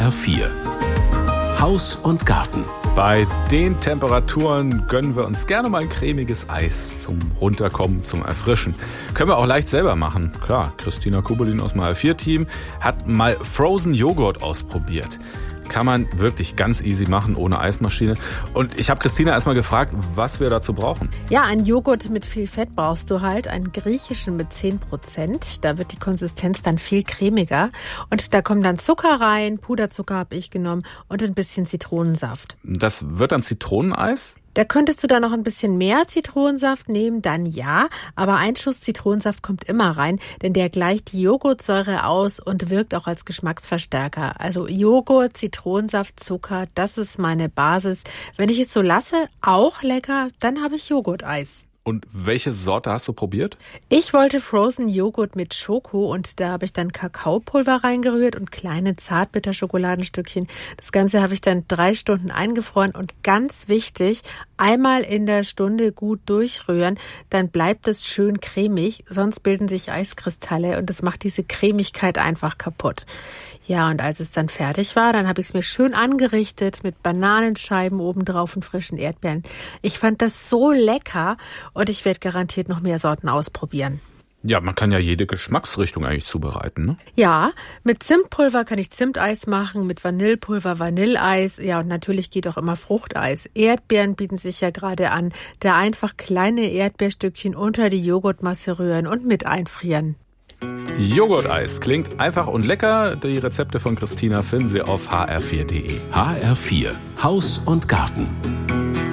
HR4 Haus und Garten. Bei den Temperaturen gönnen wir uns gerne mal ein cremiges Eis zum Runterkommen, zum Erfrischen. Können wir auch leicht selber machen. Klar, Christina Kubelin aus dem HR4-Team hat mal Frozen Joghurt ausprobiert. Kann man wirklich ganz easy machen, ohne Eismaschine. Und ich habe Christina erstmal gefragt, was wir dazu brauchen. Ja, einen Joghurt mit viel Fett brauchst du halt, einen griechischen mit 10%. Da wird die Konsistenz dann viel cremiger. Und da kommen dann Zucker rein, Puderzucker habe ich genommen und ein bisschen Zitronensaft. Das wird dann Zitroneneis? Da könntest du da noch ein bisschen mehr Zitronensaft nehmen, dann ja. Aber ein Schuss Zitronensaft kommt immer rein, denn der gleicht die Joghurtsäure aus und wirkt auch als Geschmacksverstärker. Also Joghurt, Zitronensaft, Zucker, das ist meine Basis. Wenn ich es so lasse, auch lecker, dann habe ich Joghurteis. Und welche Sorte hast du probiert? Ich wollte Frozen Joghurt mit Schoko und da habe ich dann Kakaopulver reingerührt und kleine Zartbitterschokoladenstückchen. Das Ganze habe ich dann 3 Stunden eingefroren und ganz wichtig, einmal in der Stunde gut durchrühren, dann bleibt es schön cremig, sonst bilden sich Eiskristalle und das macht diese Cremigkeit einfach kaputt. Ja, und als es dann fertig war, dann habe ich es mir schön angerichtet mit Bananenscheiben obendrauf und frischen Erdbeeren. Ich fand das so lecker und ich werde garantiert noch mehr Sorten ausprobieren. Ja, man kann ja jede Geschmacksrichtung eigentlich zubereiten, ne? Ja, mit Zimtpulver kann ich Zimteis machen, mit Vanillepulver Vanilleeis. Ja, und natürlich geht auch immer Fruchteis. Erdbeeren bieten sich ja gerade an. Da einfach kleine Erdbeerstückchen unter die Joghurtmasse rühren und mit einfrieren. Joghurteis klingt einfach und lecker. Die Rezepte von Christina finden Sie auf hr4.de. HR4 Haus und Garten.